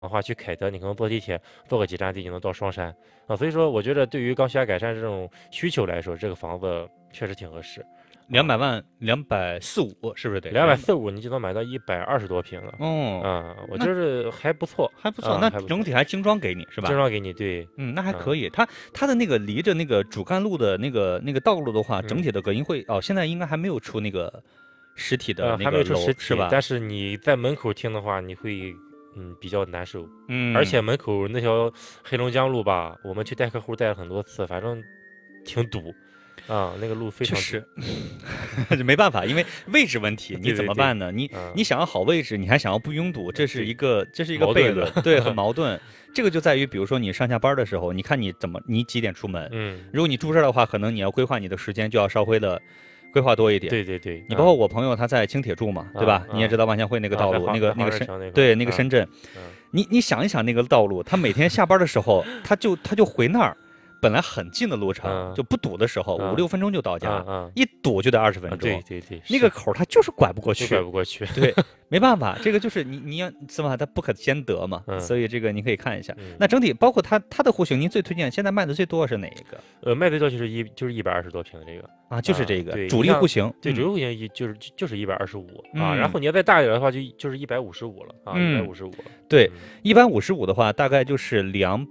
的话，去凯德，你可能坐地铁坐个几站地就能到双山啊。所以说，我觉得对于刚需改善这种需求来说，这个房子确实挺合适。 200万245是不是得 245你就能买到120多平了。 哦， 我那觉得还不错， 还不错，那还不错， 整体还精装给你是吧？ 精装给你，对， 那还可以。它的那个离着那个主干路的那个道路的话， 嗯整体的隔音会现在应该还没有出那个实体的那还没个有出实体， 楼是吧？ 但是你在门口听的话，你会比较难受。而嗯， 且门口那条黑龙江路吧，我们去带客户带了很多次，反正挺堵那个路非常堵。 确实没办法，因为位置问题，你对对对， 怎么办呢？你想要好位置，你还想要不拥堵，这是一个矛盾悖论，对，很矛盾。这个就在于，比如说你上下班的时候，你看你几点出门？如果你住这儿的话，可能你要规划你的时间就要稍微的规划多一点。 对对对， 你包括我朋友他在轻铁住嘛，对吧？你也知道万象汇那个道路，那个对那个深圳，你想一想那个道路，他每天下班的时候，他就回那儿。本来很近的路程，就不堵的时候，5、6分钟就到家，一堵就得20分钟。 对对对， 那个口他就是拐不过去， 拐不过去。 对，没办法，这个就是你要是吧，它不可兼得嘛，所以这个你可以看一下。那整体包括它的户型，您最推荐现在卖的最多是哪一个？ 卖最多就是120多平的这个啊，就是这个对主力户型， 对，主力户型就是125然后你要再大一点的话，就是155了155了。 对，155的话大概就是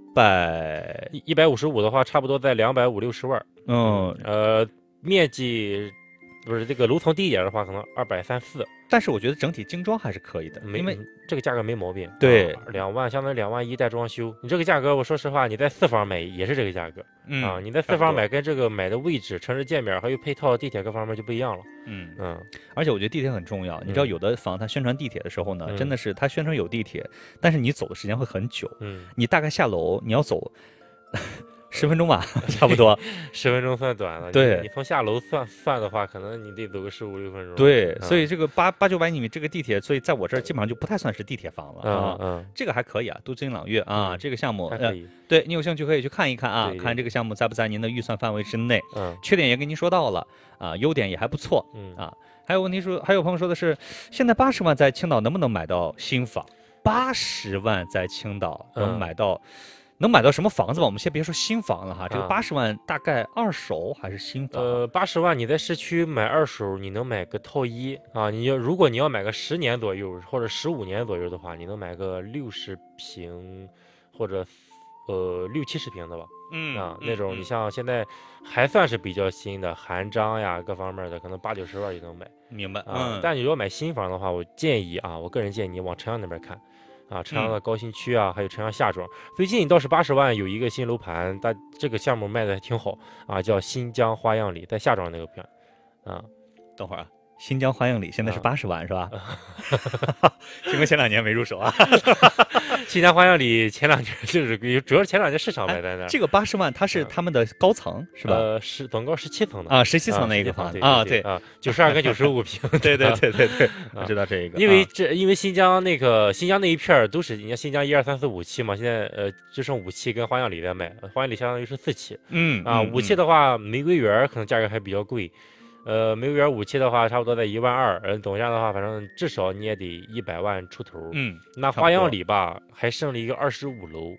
155的话，差不多在250-260万。面积不是这个楼层低一点的话，可能230-240。 但是我觉得整体精装还是可以的，因为这个价格没毛病。 对 ，2万相当于2万1带装修，你这个价格，我说实话，你在4房买也是这个价格。你在4房买跟这个买的位置、城市界面还有配套地铁各方面就不一样了。 而且我觉得地铁很重要。你知道有的房它宣传地铁的时候呢，真的是它宣传有地铁，但是你走的时间会很久。你大概下楼你要走10分钟吧，差不多。 10分钟算短了。 对， 你从下楼算的话，可能你得走个15-16分钟。 对，所以这个800-900米这个地铁，所以在我这儿基本上就不太算是地铁房了这个还可以啊，都金朗悦啊，这个项目对你有兴趣可以去看一看啊，看这个项目在不在您的预算范围之内。缺点也跟您说到了啊，优点也还不错。还有朋友说的是，现在80万在青岛能不能买到新房？80万在青岛能买到什么房子吧？我们先别说新房了哈，这个80万大概二手还是新房 ？80万你在市区买二手，你能买个套一啊。如果你要买个10年左右或者15年左右的话，你能买个60平或者60-70平的吧。那种你像现在还算是比较新的韩章呀，各方面的可能80-90万就能买。 明白但你如果买新房的话，我个人建议你往朝阳那边看。朝阳的高新区还有朝阳夏庄，最近倒是80万有一个新楼盘，这个项目卖的还挺好叫新疆花样里，在夏庄那个片等会儿新疆花样里现在是80万是吧？幸亏前2年没入手啊。 新疆花样里前2年就是主要是前2年市场买单的。 这个80万它是他们的高层是吧？ 总高17层的 17层的一个房对 ，92 跟95平。 对，我知道这个。 因为新疆那一片都是，你看新疆1、2、3、4、5期嘛，现在就剩5期跟花样里在卖，花样里相当于是4期。5期的话，玫瑰园可能价格还比较贵。玫瑰园5期的话，差不多在1万2，总价的话，反正至少你也得100万出头。那花样里吧，还剩了一个25楼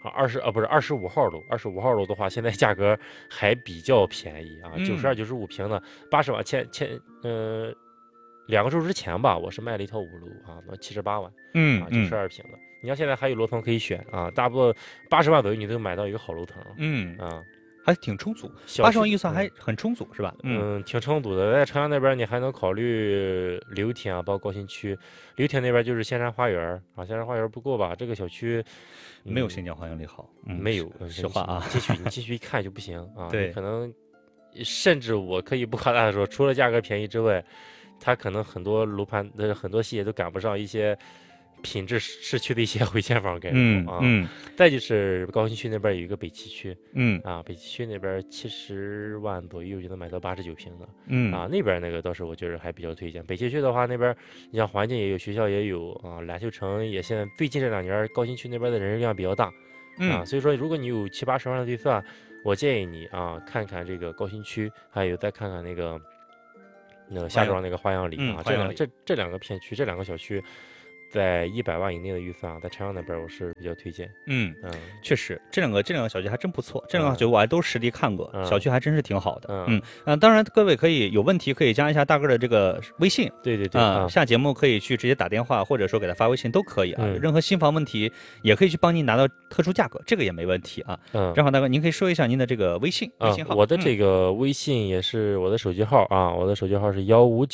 25号楼，25号楼的话，现在价格还比较便宜92、95平的80万，2个周之前吧，我是卖了一套5楼那78万，92平的。你要现在还有楼层可以选大不多80万左右，你都买到一个好楼层。 还挺充足，80万预算还很充足是吧？ 挺充足的。在朝阳那边，你还能考虑流田包括高新区。流田那边就是仙山花园仙山花园不够吧？这个小区没有新疆花样里好， 没有。 实话你继续一看就不行对， 可能甚至我可以不夸大的说，除了价格便宜之外，它可能很多楼盘的很多细节都赶不上一些品质市区的一些回迁房概念再就是高新区那边有一个北七区北七区那边70万左右就能买到89平的那边那个倒是我觉得还比较推荐。北七区的话，那边你像环境也有，学校也有篮球城也现在最近这2年高新区那边的人流量比较大所以说如果你有70-80万的预算，我建议你看看这个高新区，还有再看看那个夏庄那个花样里这2个片区，这2个小区在100万以内的预算，在朝阳那边我是比较推荐。 确实，这两个小区还真不错，这两个小区我还都实地看过，小区还真是挺好的。当然各位可以有问题可以加一下大个的这个微信。 对下节目可以去直接打电话，或者说给他发微信都可以啊。任何新房问题也可以去帮您拿到特殊价格，这个也没问题啊。正好大哥，您可以说一下您的这个微信号。 我的这个微信也是我的手机号啊，我的手机号是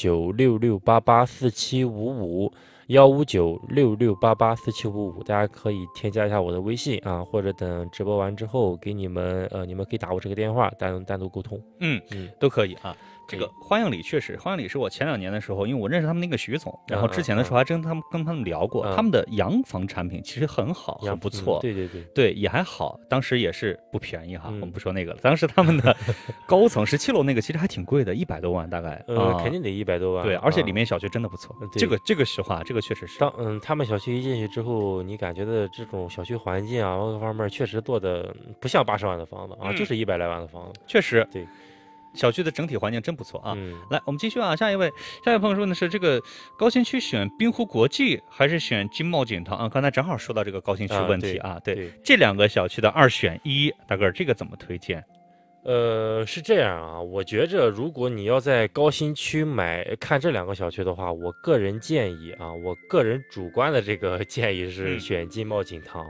15966884755，15966884755，大家可以添加一下我的微信啊，或者等直播完之后给你们你们可以打我这个电话单独沟通。 都可以啊。这个花样里确实，花样里是我前2年的时候，因为我认识他们那个徐总，然后之前的时候还真跟他们聊过，他们的洋房产品其实很好，很不错。对，也还好，当时也是不便宜哈，我们不说那个了。当时他们的高层17楼那个其实还挺贵的，100多万大概。 肯定得100多万。 对，而且里面小区真的不错。这个实话，这个确实是。 他们小区一进去之后，你感觉的这种小区环境啊，各方面确实做的不像80万的房子啊，就是100来万的房子。 确实， 对。 小区的整体环境真不错啊！来，我们继续啊，下一位朋友说的是这个高新区选滨湖国际还是选金茂锦堂啊？刚才正好说到这个高新区问题啊，对，这2个小区的2选1，大哥这个怎么推荐？ 是这样啊，我觉着如果你要在高新区看这2个小区的话，我个人建议啊，我个人主观的这个建议是选金茂锦堂。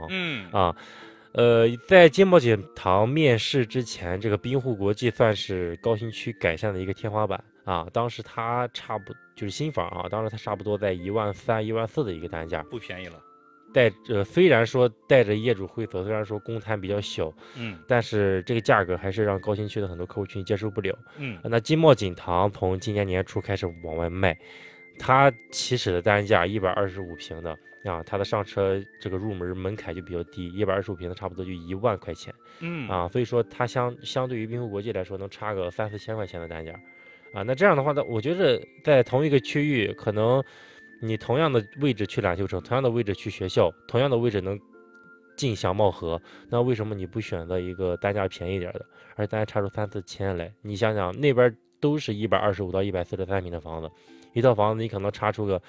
在金茂锦堂面世之前，这个滨湖国际算是高新区改善的一个天花板啊。当时它就是新房啊，当时它差不多在13000、14000的一个单价， 不便宜了。 虽然说带着业主会所，虽然说公摊比较小，但是这个价格还是让高新区的很多客户群接受不了。那金茂锦堂从今年年初开始往外卖，它起始的单价125平的。它的上车这个入门槛就比较低，125平的差不多就1万块钱，所以说它相对于滨湖国际来说能差个3、4千块钱的单价，那这样的话呢，我觉得在同一个区域，可能你同样的位置去揽秀城，同样的位置去学校，同样的位置能进祥茂河，那为什么你不选择一个单价便宜点的，而单价差出3、4千来？你想想，那边都是125到143平的房子，一套房子你可能差出个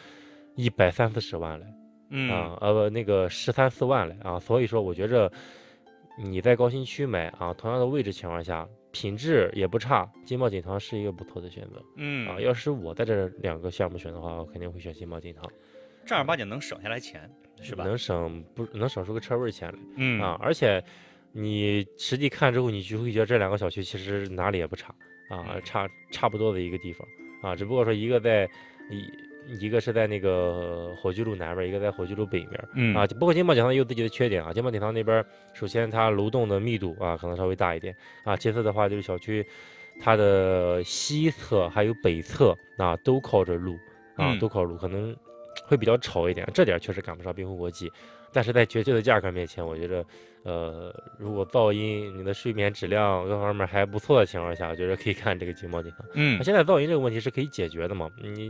130、40万来。那个13、14万来啊，所以说我觉着你在高新区买啊，同样的位置情况下，品质也不差，金茂锦堂是一个不错的选择。要是我在这2个项目选的话，我肯定会选金茂锦堂， 正儿八经能省下来钱，是吧？ 能省出个车位钱来。而且你实际看之后，你就会觉得这2个小区其实哪里也不差啊，差不多的一个地方啊，只不过说一个是在那个火炬路南边，一个在火炬路北面。不过金茂锦堂也有自己的缺点啊。金茂锦堂那边，首先它楼栋的密度啊可能稍微大一点啊，其次的话就是小区它的西侧还有北侧啊都靠着路啊，都靠路，可能会比较吵一点，这点确实赶不上滨湖国际。但是在绝对的价格面前，我觉得，如果噪音、你的睡眠质量各方面还不错的情况下，我觉得可以看这个金茂锦堂。那现在噪音这个问题是可以解决的嘛？你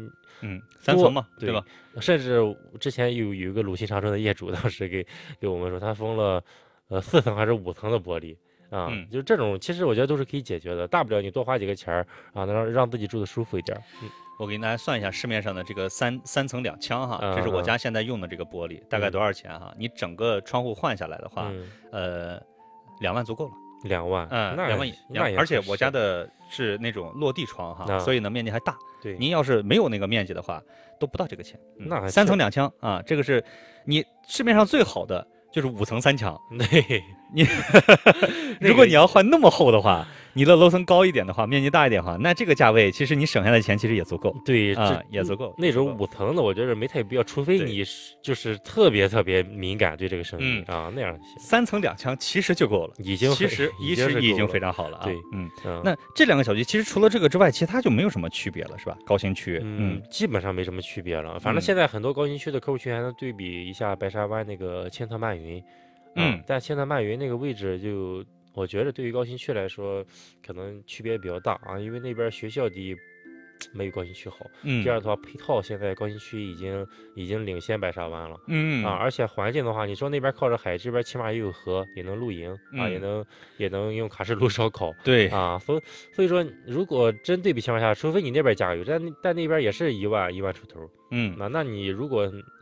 3层嘛，对吧？ 甚至之前有一个鲁信长春的业主，当时给我们说，他封了4层还是5层的玻璃啊，就是这种，其实我觉得都是可以解决的，大不了你多花几个钱啊，能让自己住的舒服一点。 我给大家算一下市面上的这个三层2腔哈，这是我家现在用的这个玻璃，大概多少钱哈？你整个窗户换下来的话，2万足够了。 2万 ，2万2，而且我家的是那种落地窗哈，所以呢面积还大。 对， 您要是没有那个面积的话，都不到这个钱。 那 3层2腔啊，这个是你市面上最好的就是5层3腔。 对， 你如果你要换那么厚的话，你的楼层高一点的话，面积大一点的话，那这个价位其实你省下的钱其实也足够。 对也足够。 那种5层的，我觉得没太必要，除非你就是特别敏感对这个声音啊，那样 3层2腔其实就够了，其实已经非常好了啊。 对， 那这2个小区其实除了这个之外，其他就没有什么区别了，是吧？高新区， 基本上没什么区别了。反正现在很多高新区的客户群还能对比一下白沙湾那个千特曼云，但千特曼云那个位置就。我觉得对于高新区来说，可能区别比较大啊，因为那边学校第一没有高新区好，第二的话配套现在高新区已经领先白沙湾了，而且环境的话，你说那边靠着海，这边起码也有河，也能露营啊，也能用卡式炉烧烤， 对啊，所以说如果真对比情况下，除非你那边加油，但那边也是1万出头，那你如果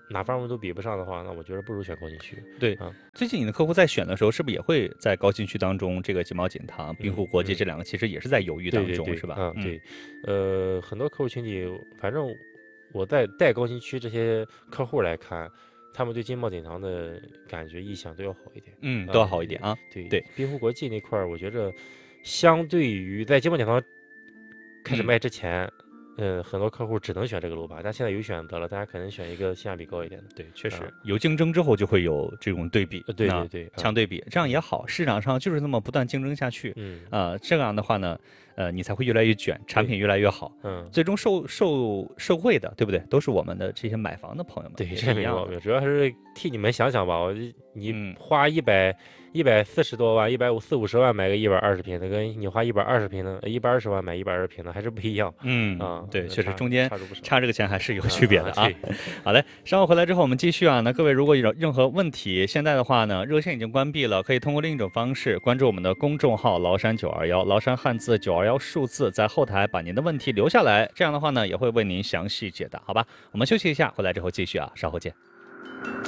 哪方面都比不上的话，那我觉得不如选高新区。 对啊，最近你的客户在选的时候，是不是也会在高新区当中，这个金茂锦堂、滨湖国际这两个其实也是在犹豫当中，是吧？ 对，很多客户群体，反正我在带高新区这些客户来看，他们对金茂锦堂的感觉意向都要好一点， 都要好一点啊。 对，滨湖国际那块儿，我觉着相对于在金茂锦堂开始卖之前。很多客户只能选这个楼盘，但现在有选择了，大家可能选一个性价比高一点的。 对，确实有竞争之后就会有这种对比， 对， 强对比，这样也好。市场上就是那么不断竞争下去，这样的话呢，你才会越来越卷，产品越来越好，最终受惠的，对不对？都是我们的这些买房的朋友们。 对，这没毛病，主要是替你们想想吧，你花140多万，140-150万买个120平的，跟你花120平的120万买120平的还是不一样。 对，确实中间差这个钱还是有区别的啊。好嘞，稍后回来之后我们继续啊。那各位如果有任何问题，现在的话呢，热线已经关闭了，可以通过另一种方式关注我们的公众号崂山921，崂山汉字921数字，在后台把您的问题留下来，这样的话呢也会为您详细解答，好吧？我们休息一下，回来之后继续啊，稍后见。